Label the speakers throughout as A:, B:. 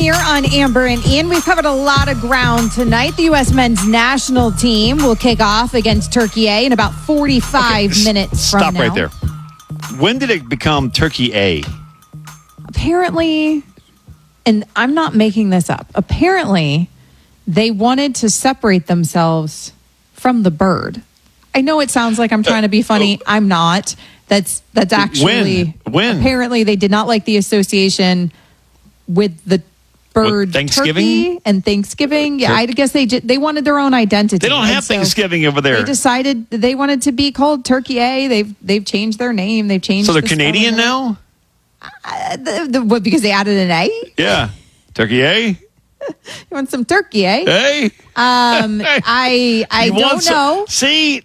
A: here on Amber and Ian. We've covered a lot of ground tonight. The U.S. men's national team will kick off against Turkey A in about 45 minutes from now.
B: Stop right there. When did it become Turkey A?
A: Apparently, and I'm not making this up, apparently they wanted to separate themselves from the bird. I know it sounds like I'm trying to be funny. I'm not. That's actually...
B: When?
A: Apparently they did not like the association with the bird
B: Thanksgiving?
A: turkey and Thanksgiving. Yeah, I guess they wanted their own identity.
B: They don't have Thanksgiving over there.
A: They decided they wanted to be called Turkey A. They've changed their name. They've changed.
B: So they're Canadian now?
A: What, because they added an A?
B: Yeah. Turkey A?
A: You want some turkey, eh?
B: Hey?
A: I don't know.
B: See,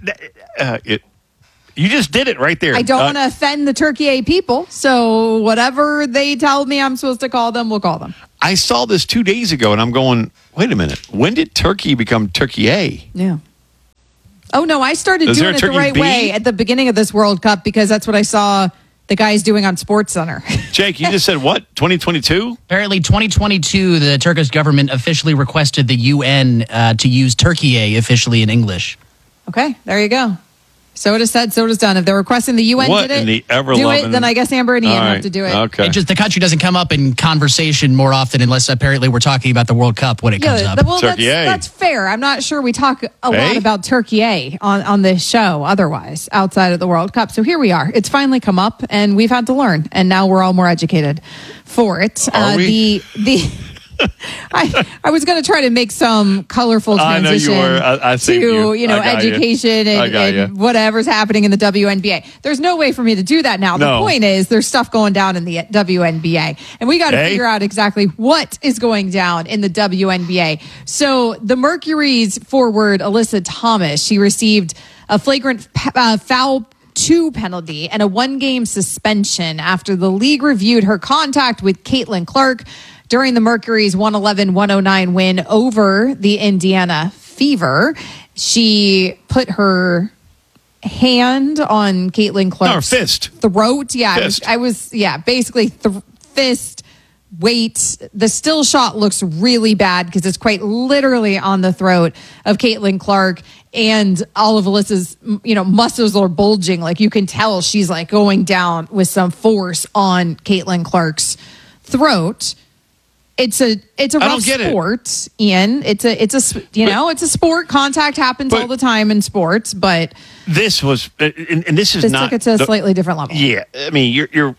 B: you just did it right there.
A: I don't want to offend the Turkey A people, so whatever they tell me I'm supposed to call them, we'll call them.
B: I saw this 2 days ago, and I'm going, wait a minute. When did Turkey become Turkey A?
A: Yeah. Oh, no, I started doing it the right way at the beginning of this World Cup because that's what I saw the guys doing on SportsCenter.
B: Jake, you just said what? 2022?
C: Apparently, 2022, the Turkish government officially requested the UN to use Turkey A officially in English.
A: Okay, there you go. So it is said, so it is done. If they're requesting the UN
B: what
A: did
B: in the
A: do it, then I guess Amber and Ian have to do it.
B: Okay.
C: The country doesn't come up in conversation more often unless apparently we're talking about the World Cup when it comes up.
A: Well, that's fair. I'm not sure we talk a lot about Turkey A on this show otherwise outside of the World Cup. So here we are. It's finally come up and we've had to learn. And now we're all more educated for it.
B: Are we?
A: I was going to try to make some colorful transition to education and whatever's happening in the WNBA. There's no way for me to do that now. The point is there's stuff going down in the WNBA, and we got to figure out exactly what is going down in the WNBA. So the Mercury's forward Alyssa Thomas, she received a flagrant foul 2 penalty and a 1-game suspension after the league reviewed her contact with Caitlin Clark during the Mercury's 111-109 win over the Indiana Fever. She put her hand on Caitlin Clark's throat. Yeah,
B: fist.
A: Basically fist, weight. The still shot looks really bad because it's quite literally on the throat of Caitlin Clark, and all of Alyssa's muscles are bulging. Like you can tell she's like going down with some force on Caitlin Clark's throat. It's a rough sport, Ian. It's a sport. Contact happens all the time in sports, but
B: this was, and this is not.
A: Took it to a slightly different level.
B: Yeah, I mean, you're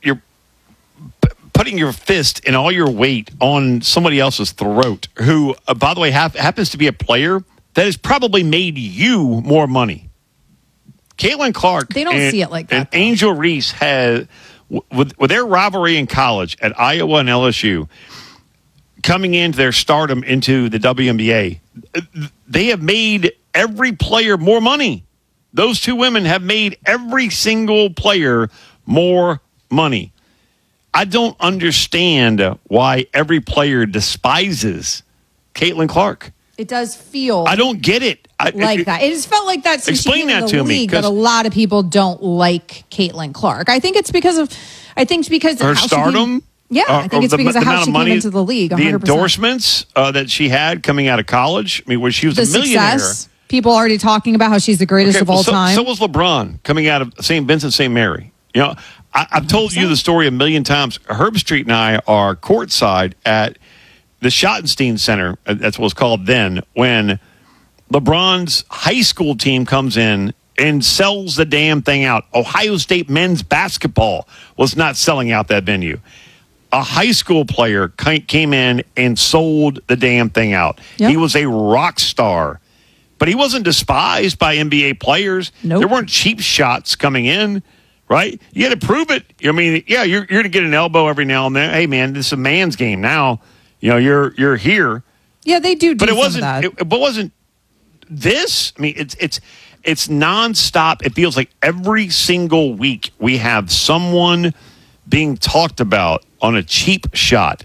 B: putting your fist and all your weight on somebody else's throat, who, by the way, happens to be a player that has probably made you more money. Caitlin Clark.
A: They don't see it like that.
B: And Angel Reese has, with their rivalry in college at Iowa and LSU. Coming into their stardom into the WNBA, they have made every player more money. Those two women have made every single player more money. I don't understand why every player despises Caitlin Clark.
A: It does feel.
B: I don't get it.
A: That. It has felt like that since
B: explain
A: she came
B: that
A: in the
B: to
A: league,
B: me,
A: that a lot of people don't like Caitlin Clark. I think it's because of
B: her stardom.
A: I think it's because of how she came into the league. 100%.
B: The endorsements that she had coming out of college. I mean, where she was a millionaire.
A: Success. People already talking about how she's the greatest of all time.
B: So was LeBron coming out of St. Vincent St. Mary. I've told you the story a million times. Herb Street and I are courtside at the Schottenstein Center. That's what it was called then. When LeBron's high school team comes in and sells the damn thing out. Ohio State men's basketball was not selling out that venue. A high school player came in and sold the damn thing out. Yep. He was a rock star, but he wasn't despised by NBA players.
A: Nope.
B: There weren't cheap shots coming in, right? You had to prove it. I mean, yeah, you're going to get an elbow every now and then. Hey, man, this is a man's game now. You're here.
A: Yeah, they do.
B: But it wasn't.
A: Some of that.
B: But wasn't this? I mean, it's nonstop. It feels like every single week we have someone being talked about on a cheap shot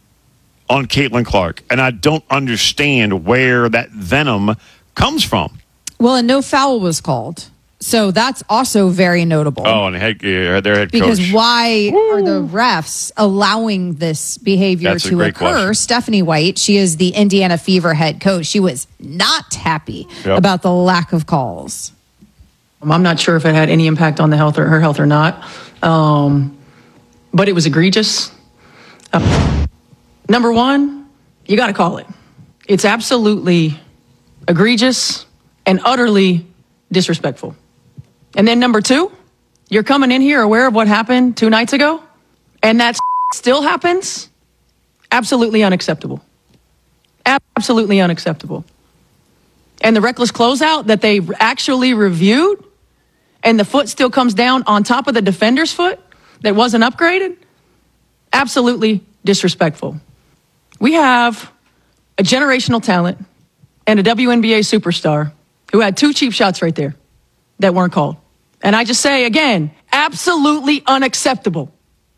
B: on Caitlin Clark. And I don't understand where that venom comes from.
A: Well, and no foul was called. So that's also very notable.
B: Oh, and their head
A: because
B: coach.
A: Why are the refs allowing this behavior to occur?
B: Question.
A: Stephanie White, she is the Indiana Fever head coach. She was not happy about the lack of calls.
D: I'm not sure if it had any impact on her health or not, but it was egregious. Number one, you got to call it. It's absolutely egregious and utterly disrespectful. And then number two, you're coming in here aware of what happened 2 nights ago, and that still happens? Absolutely unacceptable. Absolutely unacceptable. And the reckless closeout that they actually reviewed, and the foot still comes down on top of the defender's foot that wasn't upgraded? Absolutely disrespectful. We have a generational talent and a WNBA superstar who had 2 cheap shots right there that weren't called. And I just say, again, absolutely unacceptable.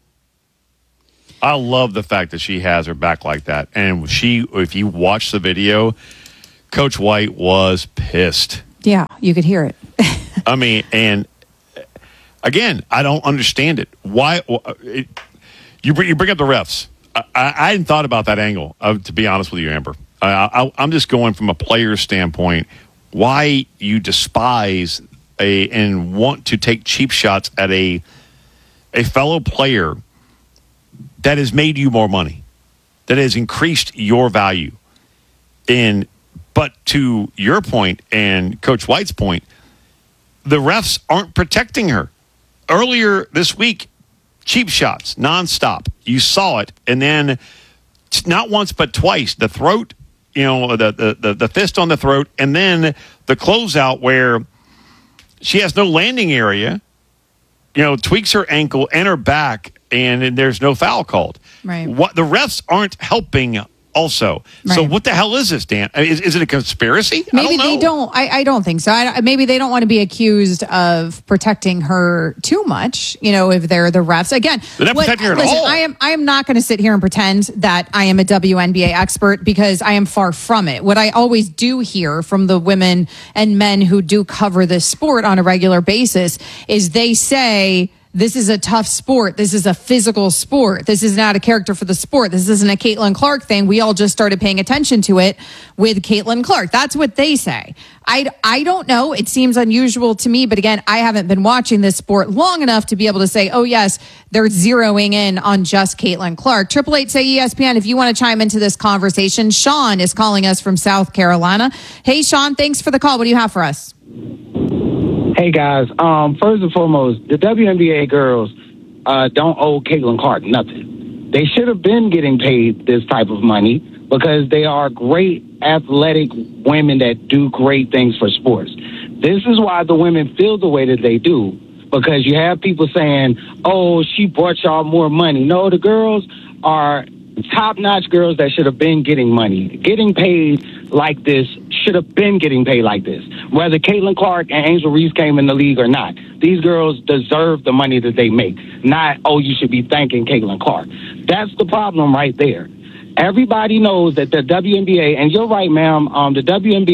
B: I love the fact that she has her back like that. And if you watch the video, Coach White was pissed.
A: Yeah, you could hear it.
B: I mean, and again, I don't understand it. Why? You bring up the refs. I hadn't thought about that angle, to be honest with you, Amber. I'm just going from a player's standpoint. Why you despise and want to take cheap shots at a fellow player that has made you more money, that has increased your value. But to your point and Coach White's point, the refs aren't protecting her. Earlier this week, cheap shots, nonstop. You saw it, and then not once but twice, the throat, the fist on the throat, and then the closeout where she has no landing area, tweaks her ankle and her back, and there's no foul called.
A: Right.
B: The refs aren't helping also. Right. So what the hell is this, Dan? Is it a conspiracy?
A: Maybe they don't. I don't think so. Maybe they don't want to be accused of protecting her too much. If they're the refs. Again,
B: they're not protecting her at all.
A: I am not going to sit here and pretend that I am a WNBA expert, because I am far from it. What I always do hear from the women and men who do cover this sport on a regular basis is they say, this is a tough sport. This is a physical sport. This is not a character for the sport. This isn't a Caitlin Clark thing. We all just started paying attention to it with Caitlin Clark. That's what they say. I don't know. It seems unusual to me. But again, I haven't been watching this sport long enough to be able to say, oh, yes, they're zeroing in on just Caitlin Clark. 888-SAY-ESPN, if you want to chime into this conversation. Sean is calling us from South Carolina. Hey, Sean, thanks for the call. What do you have for us?
E: Hey, guys. First and foremost, the WNBA girls don't owe Caitlin Clark nothing. They should have been getting paid this type of money because they are great athletic women that do great things for sports. This is why the women feel the way that they do, because you have people saying, oh, she brought y'all more money. No, the girls are top-notch girls that should have been getting money. Getting paid like this, should have been getting paid like this. Whether Caitlin Clark and Angel Reese came in the league or not, these girls deserve the money that they make. Not, oh, you should be thanking Caitlin Clark. That's the problem right there. Everybody knows that the WNBA, and you're right, ma'am, the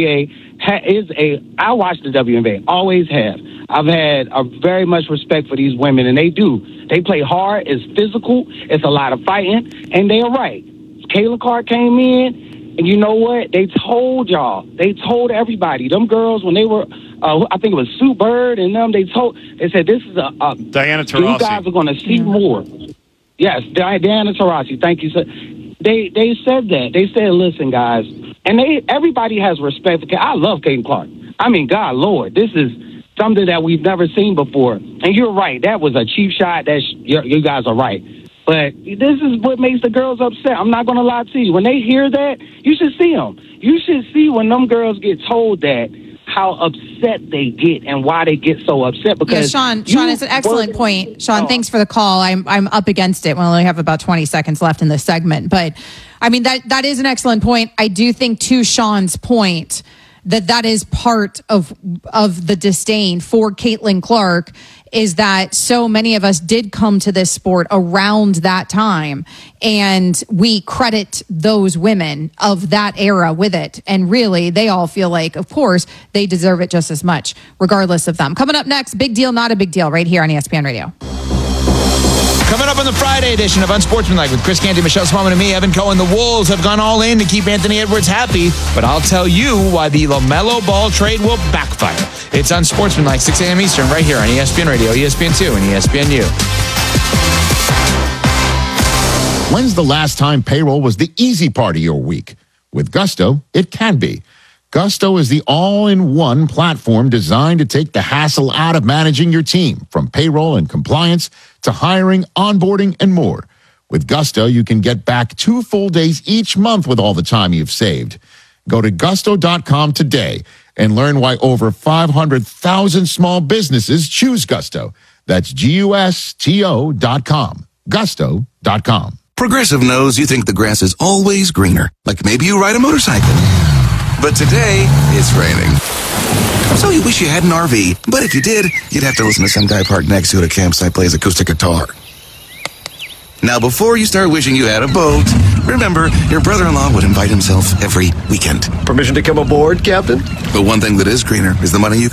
E: WNBA I watch the WNBA, always have. I've had a very much respect for these women, and they do. They play hard. It's physical. It's a lot of fighting, and they're right. Caitlin Clark came in, and you know what? They told y'all. They told everybody. Them girls, when they were, I think it was Sue Bird and them, they said, this is a
B: Diana Taurasi.
E: You guys are going to see more. Yes, Diana Taurasi. Thank you, sir. They said that. They said, listen, guys, and everybody has respect for. I love Caitlin Clark. I mean, God, Lord, this is something that we've never seen before. And you're right. That was a cheap shot. You guys are right. But this is what makes the girls upset. I'm not going to lie to you. When they hear that, you should see them. You should see when them girls get told that, how upset they get and why they get so upset. Because
A: Sean, it's an excellent point. Sean, thanks for the call. I'm up against it. We only have about 20 seconds left in this segment. But, I mean, that is an excellent point. I do think, to Sean's point, that is part of the disdain for Caitlin Clark is that so many of us did come to this sport around that time, and we credit those women of that era with it. And really, they all feel like, of course, they deserve it just as much, regardless of them. Coming up next, big deal, not a big deal, right here on ESPN Radio.
F: Coming up on the Friday edition of Unsportsmanlike with Chris Canty, Michelle Smallman, and me, Evan Cohen. The Wolves have gone all in to keep Anthony Edwards happy, but I'll tell you why the LaMelo Ball trade will backfire. It's Unsportsmanlike, 6 a.m. Eastern, right here on ESPN Radio, ESPN2, and ESPNU.
G: When's the last time payroll was the easy part of your week? With Gusto, it can be. Gusto is the all-in-one platform designed to take the hassle out of managing your team, from payroll and compliance to hiring, onboarding, and more. With Gusto, you can get back 2 full days each month with all the time you've saved. Go to gusto.com today and learn why over 500,000 small businesses choose Gusto. That's GUSTO.com. Gusto.com.
H: Progressive knows you think the grass is always greener, like maybe you ride a motorcycle. But today, it's raining. So you wish you had an RV, but if you did, you'd have to listen to some guy parked next to you at a campsite play his acoustic guitar. Now, before you start wishing you had a boat, remember, your brother-in-law would invite himself every weekend.
I: Permission to come aboard, Captain?
H: But one thing that is greener is the money you